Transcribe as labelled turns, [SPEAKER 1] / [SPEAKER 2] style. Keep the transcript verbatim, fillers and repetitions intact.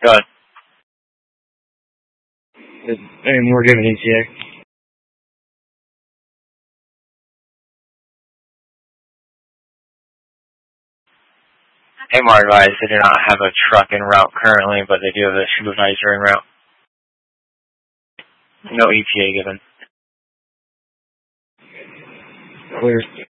[SPEAKER 1] Go ahead.
[SPEAKER 2] And we're giving E T A.
[SPEAKER 1] AMAR advised they do not have a truck en route currently, but they do have a supervisor en route. No E T A given.
[SPEAKER 2] Clear.